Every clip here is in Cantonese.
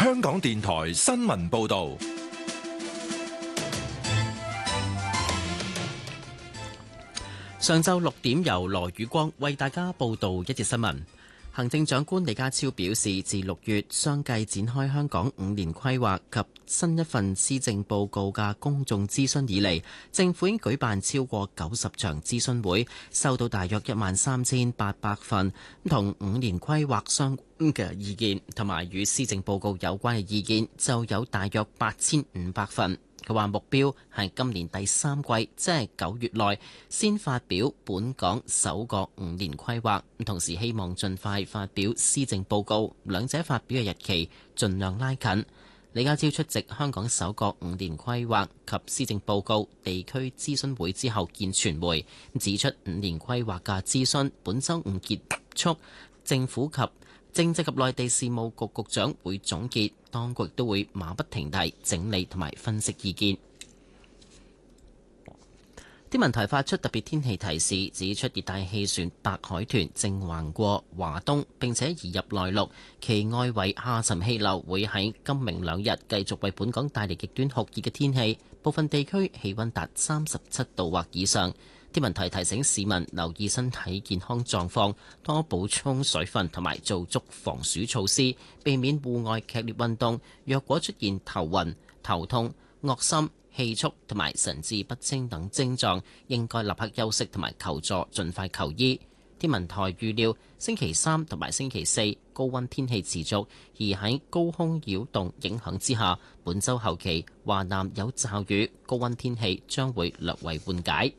香港電台新聞報道。 上晝6點，由羅宇光為大家報道一節新聞。行政長官李家超表示，自6月相繼展開香港5年規劃及新一份施政報告嘅公眾諮詢以嚟，政府已經舉辦超過90場諮詢會，收到大約13800份同5年規劃相關嘅意見，同埋與施政報告有關嘅意見就有大約8500份。佢話目標係今年第三季，即係9月內先發表本港首個5年規劃，同時希望盡快發表施政報告，兩者發表嘅日期盡量拉近。李家超出席香港首個5年規劃及施政報告地區諮詢會之後見傳媒，指出5年規劃嘅諮詢本週五結束，政府及政制及內地事務局局長會總結，當局都會馬不停蹄整理同埋分析意見。天文台發出特別天氣提示，指出熱帶氣旋白海豚正橫過華東並且移入內陸，其外圍下沉氣流會喺今明兩日繼續為本港帶嚟極端酷熱嘅天氣，部分地區氣溫達37度或以上。天文台提醒市民留意身體健康狀況，多補充水分同埋做足防暑措施，避免戶外劇烈運動。若果出現頭暈、頭痛、噁心、氣促同埋神志不清等症狀，應該立刻休息同埋求助，盡快求醫。天文台預料星期三同埋星期四高溫天氣持續，而喺高空擾動影響之下，本週後期華南有驟雨，高溫天氣將會略為緩解。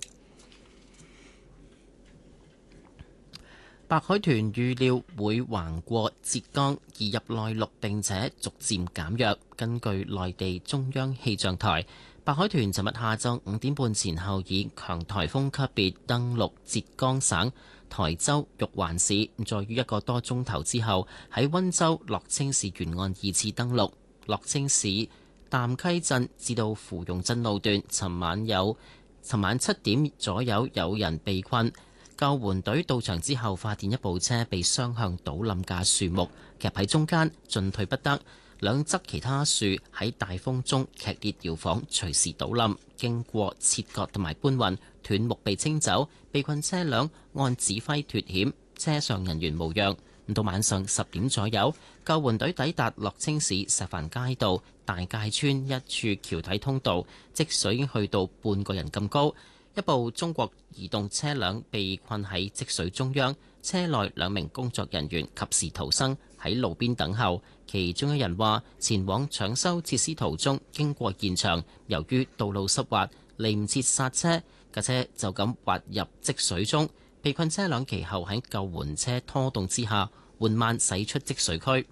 白海豚預料會橫過浙江，移入內陸並且逐漸減弱。根據內地中央氣象台，白海豚尋日下晝5點半前後以強颱風級別登陸浙江省台州玉環市，再於1個多鐘頭之後喺溫州樂清市沿岸2次登陸。樂清市淡溪鎮至到芙蓉鎮路段，尋晚7點左右有人被困。救援隊到場之後，發現一部車被雙向倒冧嘅樹木夾喺中間，進退不得。兩側其他樹喺大風中劇烈搖晃，隨時倒冧。經過切割同埋搬運，斷木被清走，被困車輛按指揮脫險，車上人員無恙。到晚上10點左右，救援隊抵達樂清市石帆街道大界村一處橋體通道，積水已經去到半個人咁高。一部中國移動車輛被困喺積水中央，車內2名工作人員及時逃生，喺路邊等候。其中一人話，前往搶修設施途中經過現場，由於道路濕滑，嚟唔切剎車，架車就咁滑入積水中。被困車輛其後喺救援車拖動之下，緩慢駛出積水區。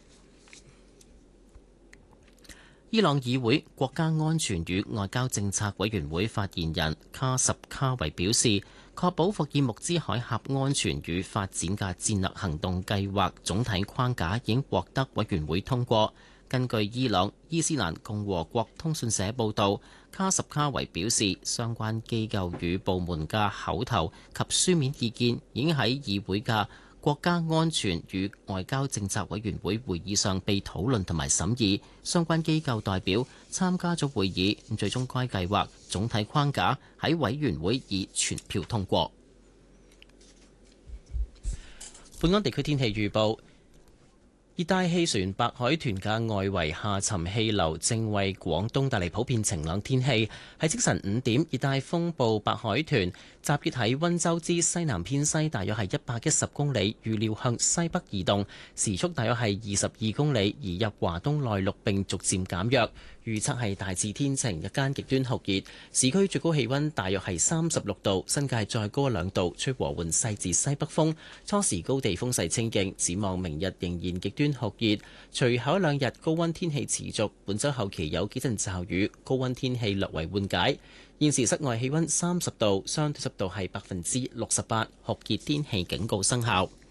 伊朗議會國家安全與外交政策委員會發言人卡什卡維表示，確保霍爾木茲海峽安全與發展嘅戰略行動計劃總體框架已經獲得委員會通過。根據伊朗伊斯蘭共和國通訊社報導，卡什卡維表示，相關機構與部門嘅口頭及書面意見已經喺議會嘅國家安全與外交政策委員會會議上被討論同埋審議，相關機構代表參加咗會議，最終該計劃總體框架喺委員會以全票通過。本港地區天氣預報。熱帶氣旋白海豚嘅外圍下沉氣流正為廣東帶嚟普遍晴朗天氣。喺清晨5點，熱帶風暴白海豚集結喺溫州之西南偏西，大約係110公里，預料向西北移動，時速大約係22公里，移入華東內陸並逐漸減弱。預測係大致天晴，日間極端酷熱，市區最高氣溫大約係36度，新界再高2度，吹和緩西至西北風，初時高地風勢清勁。展望明日仍然極端酷熱，隨後2日高溫天氣持續，本週後期有幾陣驟雨，高溫天氣略為緩解。現時室外氣溫30度，相對濕度係68%，酷熱天氣警告生效。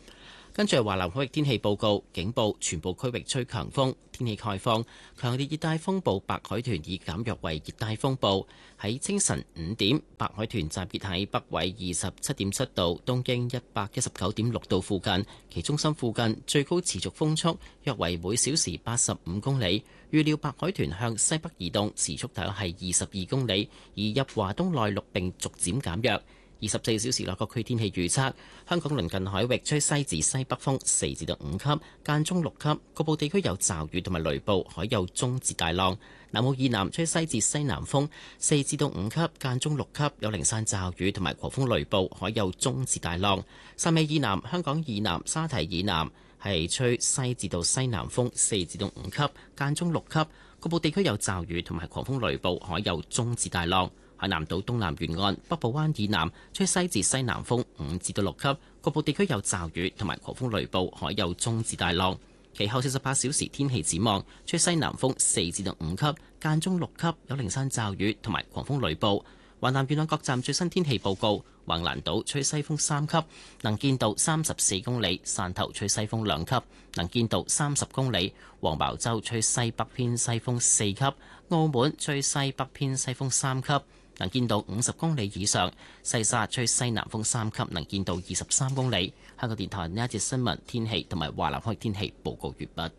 跟住係華南海域天氣報告，警報全部區域吹強風，天氣概況，強烈熱帶風暴白海豚已減弱為熱帶風暴。喺清晨5點，白海豚集結喺北緯27.7度、東經119.6度附近，其中心附近最高持續風速約為每小時85公里。預料白海豚向西北移動，時速大約係22公里，移入華東內陸並逐漸減弱。24小時內各區天氣預測：香港鄰近海域吹西至西北風4至5級，間中6級，局部地區有驟雨同埋雷暴，海有中至大浪。南澳以南吹西至西南風4至5級，間中6級，有零散驟雨同埋狂風雷暴，海有中至大浪。汕尾以南、香港以南、沙堤以南係吹西至到西南風4至5級，間中6級，局部地區有驟雨同埋狂風雷暴，海有中至大浪。海南島東南沿岸、北部灣以南吹西至西南風5至到6級，局部地區有驟雨同埋狂風雷暴，海有中至大浪。其後48小時天氣展望，吹西南風4至到5級，間中6級，有零散驟雨同埋狂風雷暴。華南沿岸各站最新天氣報告：橫瀾島吹西風3級，能見度34公里；汕頭吹西風2級，能見度30公里；黃茅洲吹西北偏西風4級；澳門吹西北偏西風3級，能見度50公里以上；西沙吹西南風3級，能見度23公里。香港電台呢一節新聞天氣同埋華南海天氣報告完畢。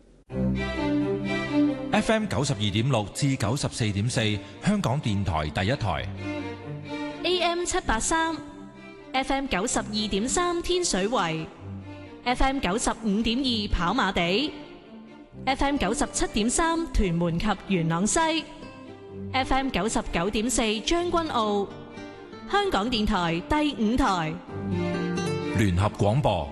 FM 92.6至94.4，香港電台第一台。 AM 783 FM 92.3天水圍 FM 95.2跑馬地 FM 97.3屯門及元朗西 FM 99.4將軍澳。香港電台第5台聯合廣播。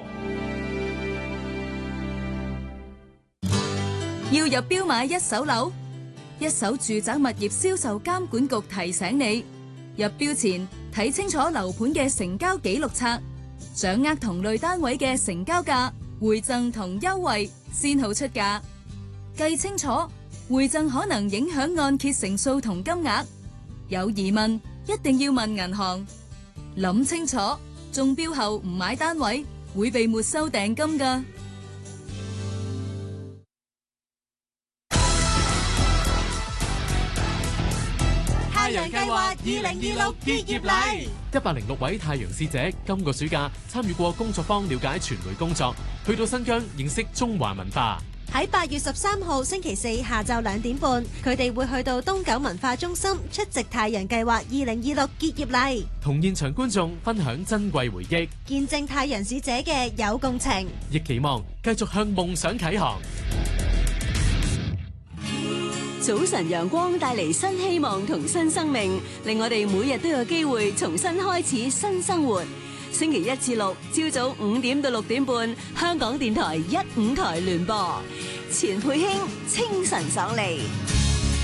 要入標買一手樓，一手住宅物業銷售監管局提醒你，入標前睇清楚樓盤嘅成交記錄冊，掌握同類單位嘅成交價、回贈同優惠，先好出價。計清楚，回贈可能影響按揭成數同金額。有疑問一定要問銀行。諗清楚，中標後唔買單位會被沒收訂金㗎。 太陽計劃2026結業禮 ，106位太陽使者今個暑假參與過工作坊，了解傳媒工作，去到新疆認識中華文化。 喺8月13號星期四下晝2點半，佢哋會去到東九文化中心出席太陽計劃2026結業禮， 同現場觀眾分享珍貴回憶， 見證太陽使者嘅有共情， 亦期望繼續向夢想啟航。 早晨陽光帶嚟新希望同新生命，令我哋每日都有機會重新開始新生活。星期1至6朝早5點到6點半，香港電台15台聯播。錢佩卿清晨爽利。